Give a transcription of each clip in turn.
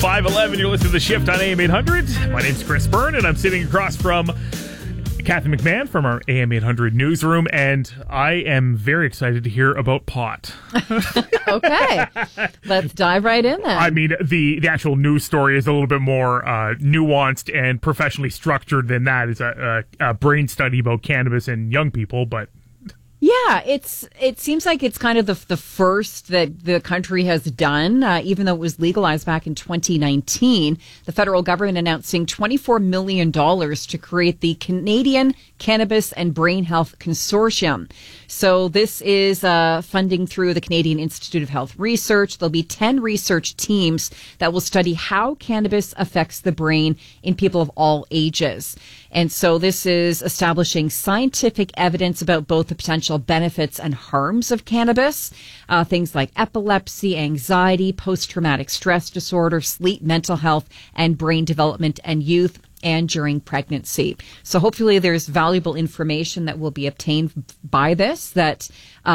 5:11, you're listening to The Shift on AM 800. My name's Chris Byrne, and I'm sitting across from Kathy McMahon from our AM 800 newsroom, and I am very excited to hear about pot. Okay, let's dive right in then. I mean, the actual news story is a little bit more nuanced and professionally structured than that. It's a brain study about cannabis in young people, but... Yeah, it seems like it's kind of the first that the country has done, even though it was legalized back in 2019. The federal government announcing $24 million to create the Canadian Cannabis and Brain Health Consortium. So this is funding through the Canadian Institute of Health Research. There'll be 10 research teams that will study how cannabis affects the brain in people of all ages. And so this is establishing scientific evidence about both the potential benefits and harms of cannabis, things like epilepsy, anxiety, post-traumatic stress disorder, sleep, mental health, and brain development and youth, and during pregnancy. So hopefully there's valuable information that will be obtained by this that,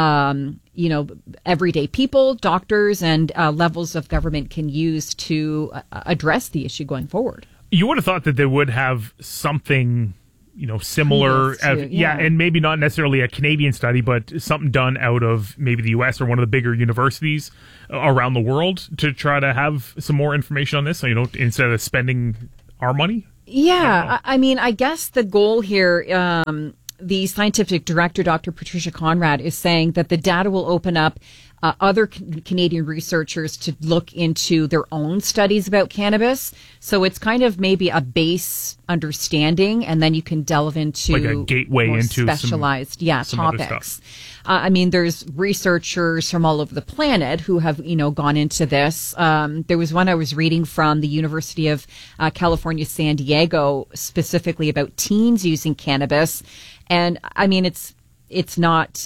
everyday people, doctors, and levels of government can use to address the issue going forward. You would have thought that they would have something, similar. And maybe not necessarily a Canadian study, but something done out of maybe the U.S. or one of the bigger universities around the world to try to have some more information on this, instead of spending our money. Yeah, I mean, I guess the goal here, the scientific director, Dr. Patricia Conrad, is saying that the data will open up other Canadian researchers to look into their own studies about cannabis. So it's kind of maybe a base understanding, and then you can delve into like a gateway more into specialized some topics. There's researchers from all over the planet who have, gone into this. There was one I was reading from the University of California, San Diego, specifically about teens using cannabis. And I mean, it's not,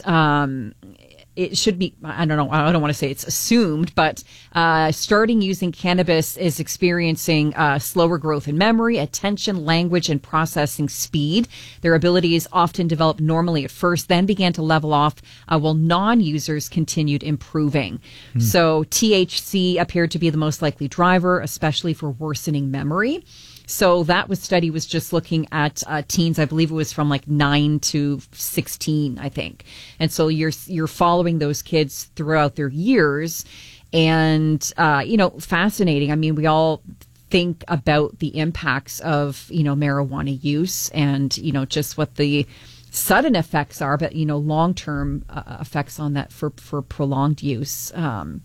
it should be, I don't want to say it's assumed, but starting using cannabis is experiencing slower growth in memory, attention, language, and processing speed. Their abilities often developed normally at first, then began to level off while non-users continued improving. So THC appeared to be the most likely driver, especially for worsening memory. So that study was just looking at teens. I believe it was from like 9 to 16, I think. And so you're following those kids throughout their years, and fascinating. I mean, we all think about the impacts of marijuana use and just what the sudden effects are, but long-term effects on that for prolonged use.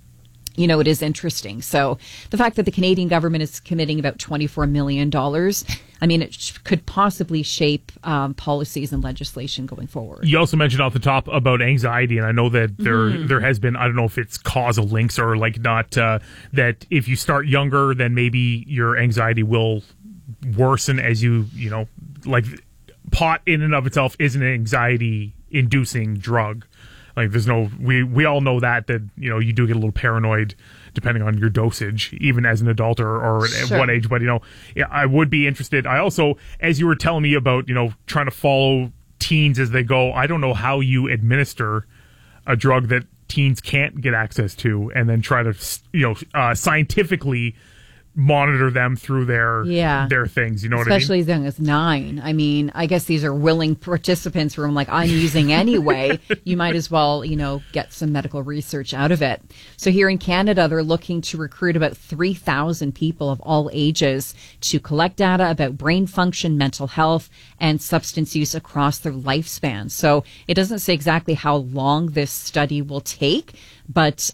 It is interesting. So the fact that the Canadian government is committing about $24 million, I mean, it could possibly shape policies and legislation going forward. You also mentioned off the top about anxiety, and I know that there has been, I don't know if it's causal links or like not, that if you start younger, then maybe your anxiety will worsen as like pot in and of itself is an anxiety-inducing drug. Like we all know that you do get a little paranoid depending on your dosage, even as an adult or at what age. But I would be interested. I also, as you were telling me about trying to follow teens as they go, I don't know how you administer a drug that teens can't get access to, and then try to scientifically monitor them through their things. You know what I mean? Especially as young as 9. I mean, I guess these are willing participants who are like, I'm using anyway. You might as well, get some medical research out of it. So here in Canada, they're looking to recruit about 3,000 people of all ages to collect data about brain function, mental health, and substance use across their lifespan. So it doesn't say exactly how long this study will take, but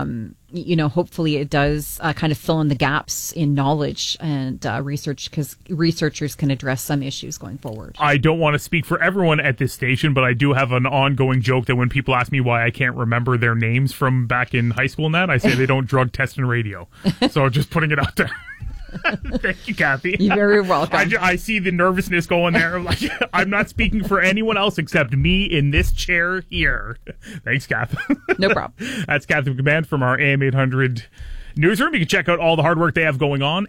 hopefully it does kind of fill in the gaps in knowledge and research, because researchers can address some issues going forward. I don't want to speak for everyone at this station, but I do have an ongoing joke that when people ask me why I can't remember their names from back in high school and that, I say they don't drug test in radio. So just putting it out there. Thank you, Kathy. You're very welcome. I see the nervousness going there. Like, I'm not speaking for anyone else except me in this chair here. Thanks, Kathy. No problem. That's Kathy McMahon from our AM 800 newsroom. You can check out all the hard work they have going on,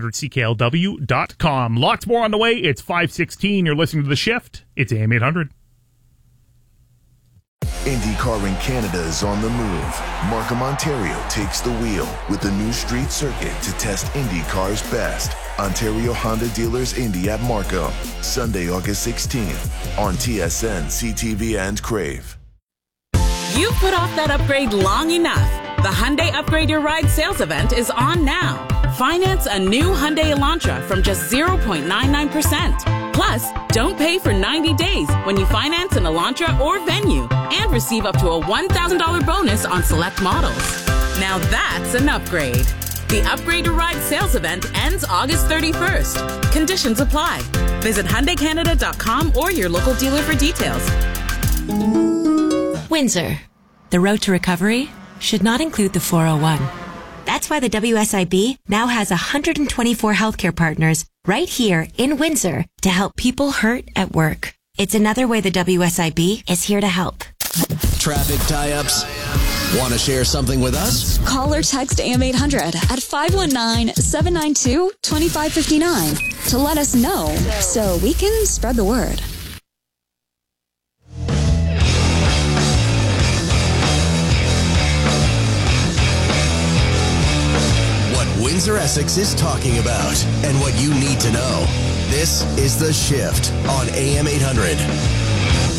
am800cklw.com. Lots more on the way. It's 5:16. You're listening to The Shift. It's AM 800. IndyCar in Canada is on the move. Markham, Ontario takes the wheel with the new street circuit to test IndyCar's best. Ontario Honda Dealers Indy at Markham, Sunday, August 16th on TSN, CTV, and Crave. You've put off that upgrade long enough. The Hyundai Upgrade Your Ride sales event is on now. Finance a new Hyundai Elantra from just 0.99%. Plus, don't pay for 90 days when you finance an Elantra or Venue and receive up to a $1,000 bonus on select models. Now that's an upgrade. The Upgrade Your Ride sales event ends August 31st. Conditions apply. Visit HyundaiCanada.com or your local dealer for details. Windsor. The road to recovery should not include the 401. That's why the WSIB now has 124 healthcare partners right here in Windsor to help people hurt at work. It's another way the WSIB is here to help. Traffic tie-ups? Want to share something with us? Call or text AM800 at 519-792-2559 to let us know so we can spread the word. Windsor Essex is talking about and what you need to know. This is The Shift on AM 800.